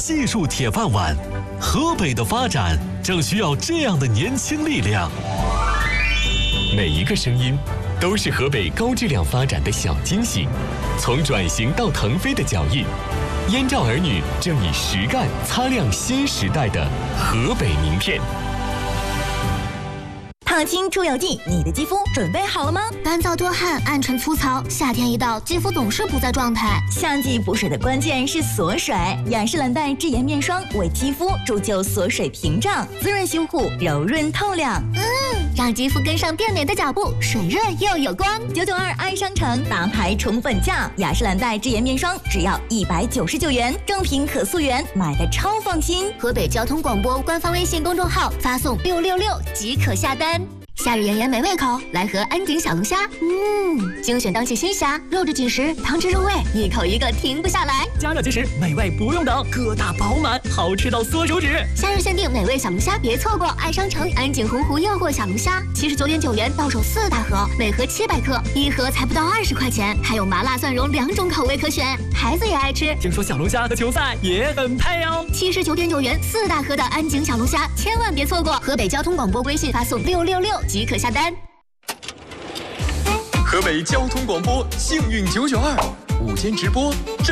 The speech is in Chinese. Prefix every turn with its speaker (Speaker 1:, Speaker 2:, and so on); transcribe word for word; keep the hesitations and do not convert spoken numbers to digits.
Speaker 1: 技术铁饭碗。河北的发展正需要这样的年轻力量。
Speaker 2: 每一个声音都是河北高质量发展的小惊喜，从转型到腾飞的脚印，燕赵儿女正以实干擦亮新时代的河北名片。
Speaker 3: 烫青出油剂，你的肌肤准备好了吗？
Speaker 4: 干燥多汗、暗沉粗糙，夏天一到，肌肤总是不在状态。
Speaker 3: 夏季补水的关键是锁水，雅诗兰黛智妍面霜为肌肤铸就锁水屏障，滋润修护，柔润透亮。
Speaker 4: 嗯，让肌肤跟上变美的脚步，水润又有光。
Speaker 3: 九九二爱商城大牌宠粉价，雅诗兰黛智妍面霜只要一百九十九元，正品可溯源，买的超放心。
Speaker 4: 河北交通广播官方微信公众号发送六六六即可下单。夏日炎炎没胃口，来盒安井小龙虾。嗯，精选当季新虾，肉质紧实，汤汁入味，一口一个停不下来。
Speaker 5: 加热即食，美味不用等，个大饱满，好吃到缩手指。
Speaker 4: 夏日限定美味小龙虾，别错过！爱商城安井洪湖诱惑小龙虾，七十九点九元到手四大盒，每盒七百克，一盒才不到二十块钱，还有麻辣蒜蓉两种口味可选，孩子也爱吃。
Speaker 5: 听说小龙虾和球赛也很配哦。
Speaker 4: 七十九点九元四大盒的安井小龙虾，千万别错过！河北交通广播微信发送六六六即可下单。
Speaker 2: 河北交通广播幸运九九二午间直播。